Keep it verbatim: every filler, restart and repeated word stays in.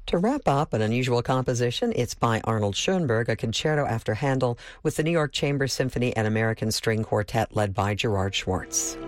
To wrap up an unusual composition, it's by Arnold Schoenberg, a concerto after Handel with the New York Chamber Symphony and American String Quartet led by Gerard Schwartz.